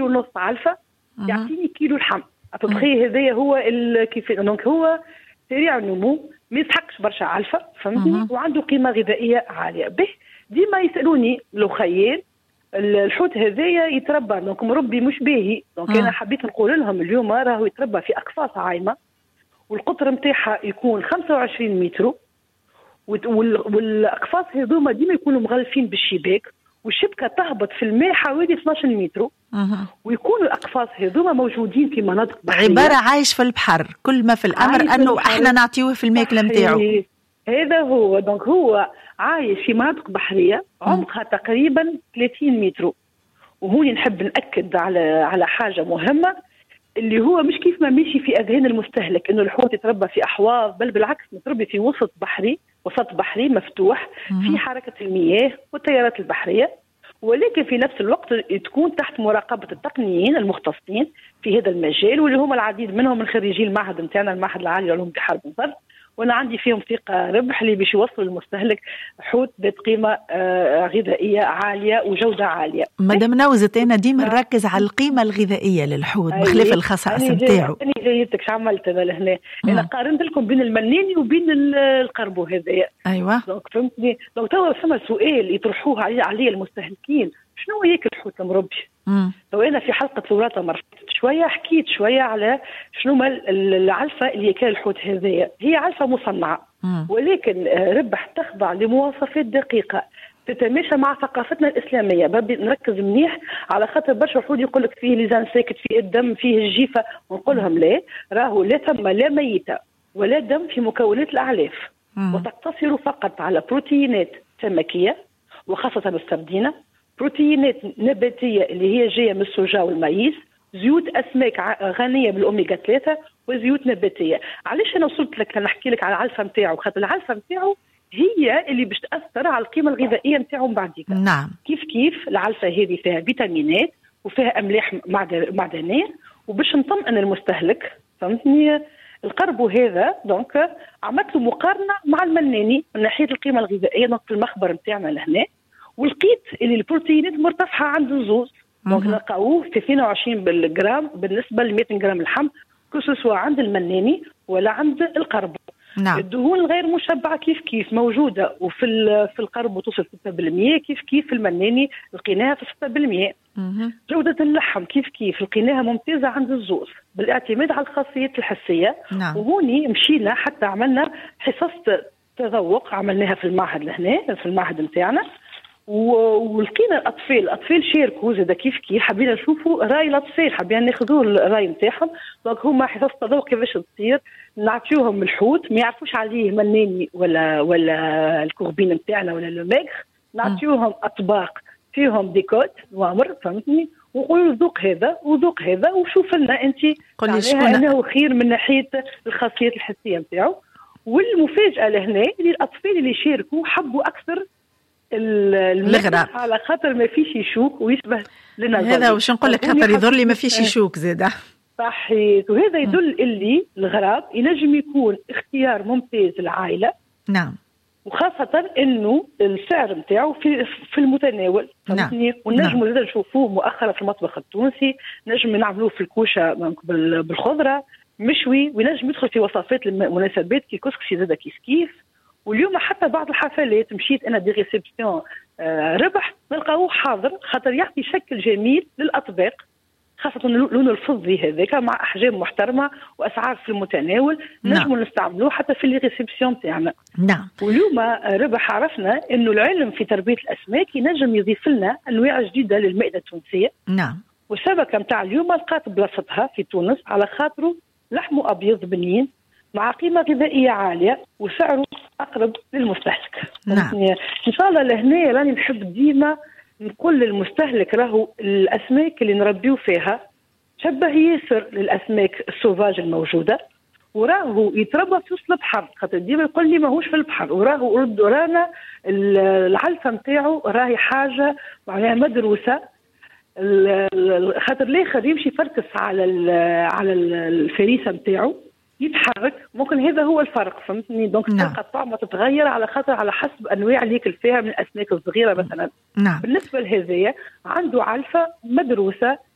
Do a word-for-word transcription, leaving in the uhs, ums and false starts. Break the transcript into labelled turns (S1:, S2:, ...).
S1: ونص علفة يعطيني كيلو لحم أبخي. هذايا هو كيف دونك هو سريع النمو، ما يسحقش برشا علفة فهمتني، وعنده قيمة غذائية عالية. به ديما يسألوني لو خيال الحوت هذايا يتربى دونك مربي مش باهي، دونك أنا حبيت نقول لهم اليوم راهو يتربى في أقفاص عايمة، والقطر نتاعها يكون خمسة وعشرين متر، والاقفاص هذوما ديما يكونوا مغلفين بالشباك، والشبكه تهبط في الماء حوالي اثناش متر، أه. ويكونوا الاقفاص هذوما موجودين في مناطق بحريه،
S2: عباره عايش في البحر، كل ما في الامر انه احنا نعطيوه في الماكله نتاعو.
S1: هذا هو دونك هو عايش في مناطق بحريه عمقها تقريبا ثلاثين متر. وهوني نحب ناكد على على حاجه مهمه اللي هو مش كيف ما ماشي في اذهان المستهلك انه الحوت يتربى في احواض، بل بالعكس متربي في وسط بحري، وسط بحري مفتوح في حركه المياه والتيارات البحريه، ولكن في نفس الوقت تكون تحت مراقبه التقنيين المختصين في هذا المجال، واللي هم العديد منهم من خريجي المعهد نتاعنا، المعهد العالي للعلوم بحر بن صرف، وانا عندي فيهم ثقه ربح اللي باش يوصلوا للمستهلك حوت ذات قيمه آه غذائيه عاليه وجوده عاليه.
S2: مدام نوزت انا ديما نركز على القيمه الغذائيه للحوت بخلاف الخصائص نتاعو.
S1: انا جايتك شو عملت انا لهنا، انا قارنت لكم بين المناني وبين القربو هذايا.
S2: ايوه
S1: دونك فهمتني، لو توا ثم سؤال يطرحوه عليه عليه المستهلكين، شنو ياكل الحوت المربي؟ لو انا في حلقه ثلاثه مرات شويه حكيت شويه على شنو العلفه اللي ياكل الحوت هذايا، هي علفه مصنعه مم. ولكن ربح تخضع لمواصفات دقيقه تتماشى مع ثقافتنا الاسلاميه. بدي نركز منيح على خاطر برشا حوت يقول لك فيه لسان ساكت، فيه الدم، فيه الجيفه، ونقول لهم لا، راهو لا ثم لا ميته ولا دم في مكونات الاعلاف، مم. وتقتصر فقط على بروتينات سمكيه وخاصه السردينه، بروتينات نباتيه اللي هي جايه من السوجا والمايس، زيوت اسماك غنيه بالاوميغا ثلاثة، وزيوت نباتيه. علاش انا وصلت لك نحكي لك على العلفه نتاعو؟ خاطر العلفه نتاعو هي اللي باش تاثر على القيمه الغذائيه نتاعو من بعديك.
S2: نعم.
S1: كيف كيف العلفه هذه فيها فيتامينات وفيها املاح معدنيه، وباش نطمئن المستهلك فهمتني القربو هذا دونك عملت له مقارنه مع المناني من ناحيه القيمه الغذائيه دونك في المخبر نتاعنا لهنا، ولقيت اللي البروتينات مرتفعه عند الزوز، دونك نلقاوه في اثنين وعشرين بالجرام بالنسبه ل مئة جرام اللحم، كسوا عند المناني ولا عند القربو.
S2: نعم.
S1: الدهون الغير مشبعه كيف كيف موجوده، وفي في القربو توصل ستة بالمئة، كيف كيف في المناني لقيناها في ستة بالمئة. جوده اللحم كيف كيف لقيناها ممتازه عند الزوز بالاعتماد على الخاصيات الحسيه.
S2: نعم.
S1: وهوني مشينا حتى عملنا حصص تذوق عملناها في المعهد لهنا في المعهد نتاعنا، ولقينا الاطفال الاطفال شاركوا زاد كيف كيف، حبينا نشوفوا راي الاطفال، حبينا ناخذوا الراي نتاعهم. دونك هما حصص تذوق كيفاش تصير، نعطيوهم الحوت ما يعرفوش عليه مناني ولا ولا الكوربين نتاعنا ولا لوميغ، نعطيوهم اطباق فيهم ديكوت وامر فهمتني، ونقولوا ذوق هذا وذوق هذا وشوف لنا انت معناها انه خير من ناحيه الخاصيات الحسيه نتاعو. والمفاجاه لهنا اللي الاطفال اللي شاركوا حبوا اكثر
S2: الغراب
S1: على خاطر ما فيش يشوك ويشبه لنا
S2: هذا، وش نقول لك خاطر يظهر لي ما فيش يشوك زاده
S1: صحيح. وهذا يدل اللي الغراب ينجم يكون اختيار ممتاز للعائله.
S2: نعم.
S1: وخاصه انه السعر نتاعو في في المتناول.
S2: نعم.
S1: ونجموا نعم. نشوفوه مؤخرا في المطبخ التونسي، نجم نعملوه في الكوشه بالخضره مشوي، ونجم يدخل في وصفات المناسبات كي كسكسي زاده كيف كيف. واليوم حتى بعض الحفلات مشيت انا دي ريسبسيون آه ربح نلقاوه حاضر، خاطر يعطي شكل جميل للاطباق، خاصه لونه الفضي هذاك مع احجام محترمه واسعار في المتناول. نجموا نعم. نستعملوه حتى في لي ريسبسيون تاعنا.
S2: نعم.
S1: واليوم ربح عرفنا انه العلم في تربيه الاسماك ينجم يضيف لنا انواع جديده للمائده التونسيه.
S2: نعم.
S1: والشبكه نتاع اليوم لقات بلاصتها في تونس على خاطره لحمه ابيض بنين مع قيمة غذائية عالية وسعره أقرب للمستهلك.
S2: نعم.
S1: إن شاء الله لهنا راني نحب ديما نقول للمستهلك راهو الأسماك اللي نربيو فيها شبه ياسر للأسماك السوفاج الموجودة، وراهو يتربى في وسط البحر، خاطر ديما يقول لي ماهوش في البحر، وراهو رد رانا العلفة نتاعو راهي حاجة معناها مدروسة، خاطر الاخر يمشي يفركس على على الفريسة نتاعو يتحرك، ممكن هذا هو الفرق فهمتني. دونك
S2: نعم.
S1: تلقى الطعمه تتغير على خاطر على حسب انواع اللي ياكل فيها من الاسماك الصغيره مثلا.
S2: نعم.
S1: بالنسبه لهذايا عنده علفه مدروسه